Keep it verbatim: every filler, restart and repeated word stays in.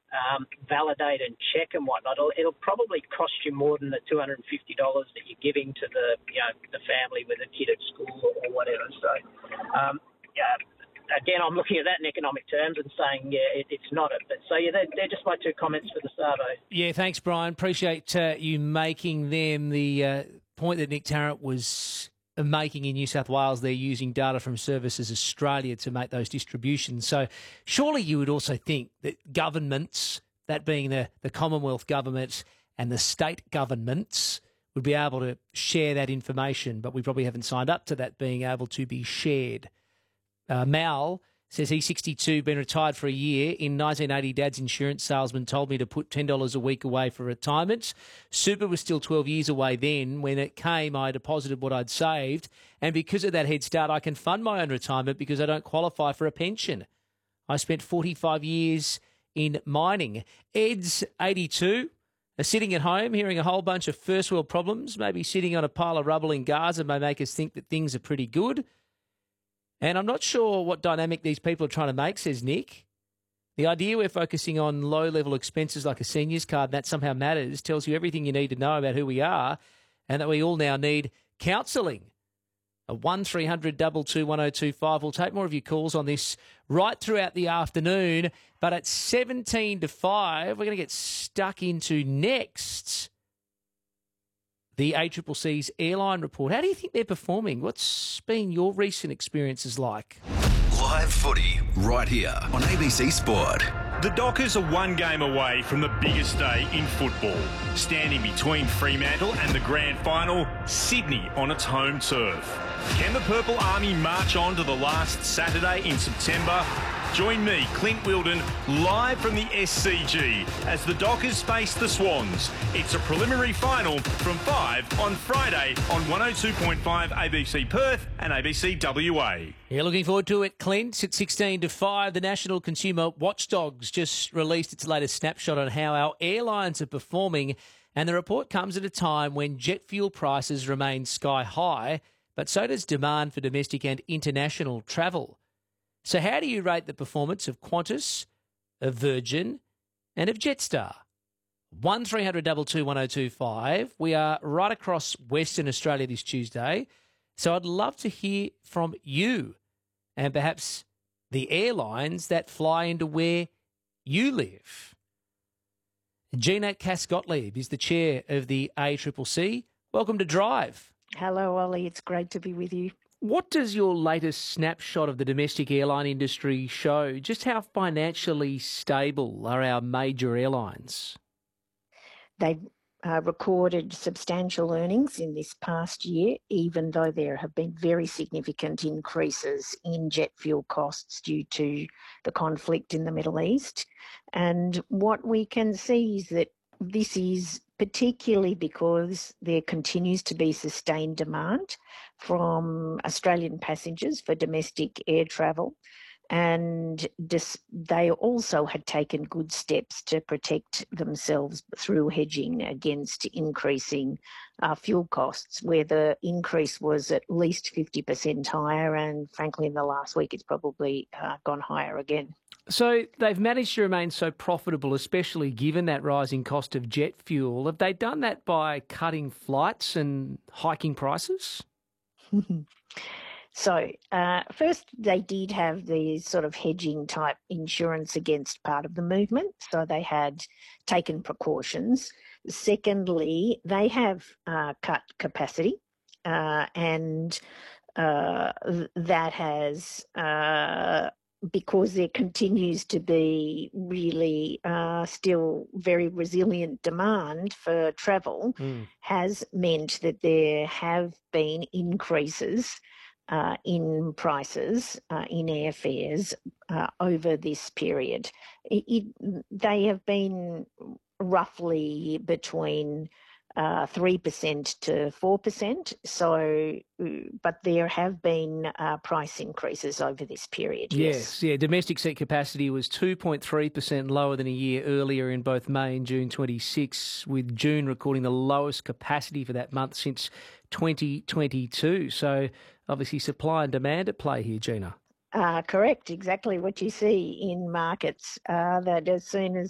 um, validate and check and whatnot, it'll, it'll probably cost you more than the two hundred fifty dollars that you're giving to the, you know, the family with a kid at school or, or whatever. So, um, yeah, again, I'm looking at that in economic terms and saying, yeah, it, it's not it. But so, yeah, they're, they're just my two comments for the Savo. Yeah, thanks, Brian. Appreciate uh, you making them. The uh, point that Nick Tarrant was making in New South Wales, they're using data from Services Australia to make those distributions. So surely you would also think that governments, that being the, the Commonwealth government and the state governments, would be able to share that information, but we probably haven't signed up to that being able to be shared. Uh, Mal says he's sixty-two, been retired for a year. In nineteen eighty, Dad's insurance salesman told me to put ten dollars a week away for retirement. Super was still twelve years away then. When it came, I deposited what I'd saved. And because of that head start, I can fund my own retirement because I don't qualify for a pension. I spent forty-five years in mining. Ed's eighty-two, uh, sitting at home, hearing a whole bunch of first world problems, maybe sitting on a pile of rubble in Gaza may make us think that things are pretty good. And I'm not sure what dynamic these people are trying to make, says Nick. The idea we're focusing on low-level expenses like a seniors card, that somehow matters, tells you everything you need to know about who we are and that we all now need counselling. A one three hundred two two one oh two five. We'll take more of your calls on this right throughout the afternoon. But at seventeen to five, we're going to get stuck into next the A C C C's airline report. How do you think they're performing? What's been your recent experiences like? Live footy right here on A B C Sport. The Dockers are one game away from the biggest day in football. Standing between Fremantle and the grand final, Sydney on its home turf. Can the Purple Army march on to the last Saturday in September? Join me, Clint Wilden, live from the S C G as the Dockers face the Swans. It's a preliminary final from five on Friday on one oh two point five A B C Perth and A B C W A. Yeah, looking forward to it, Clint. At sixteen to five, the National Consumer Watchdogs just released its latest snapshot on how our airlines are performing, and the report comes at a time when jet fuel prices remain sky high, but so does demand for domestic and international travel. So how do you rate the performance of Qantas, of Virgin and of Jetstar? one three hundred two two one oh two five. We are right across Western Australia this Tuesday, so I'd love to hear from you and perhaps the airlines that fly into where you live. Gina Cass-Gottlieb is the chair of the A C C C. Welcome to Drive. Hello, Ollie. It's great to be with you. What does your latest snapshot of the domestic airline industry show? Just how financially stable are our major airlines? They've uh, recorded substantial earnings in this past year, even though there have been very significant increases in jet fuel costs due to the conflict in the Middle East. And what we can see is that this is particularly because there continues to be sustained demand from Australian passengers for domestic air travel. And dis- they also had taken good steps to protect themselves through hedging against increasing uh, fuel costs, where the increase was at least fifty percent higher. And frankly, in the last week, it's probably uh, gone higher again. So they've managed to remain so profitable, especially given that rising cost of jet fuel. Have they done that by cutting flights and hiking prices? So uh, first, they did have the sort of hedging type insurance against part of the movement. So they had taken precautions. Secondly, they have uh, cut capacity uh, and uh, that has... Uh, because there continues to be really uh, still very resilient demand for travel, mm. has meant that there have been increases uh, in prices, uh, in airfares uh, over this period. It, it, they have been roughly between Uh, three percent to four percent. So, but there have been uh, price increases over this period. Yes. yes, yeah. Domestic seat capacity was two point three percent lower than a year earlier in both May and June twenty-six, with June recording the lowest capacity for that month since twenty twenty-two. So, obviously, supply and demand at play here, Gina. Uh, correct, exactly what you see in markets, uh, that as soon as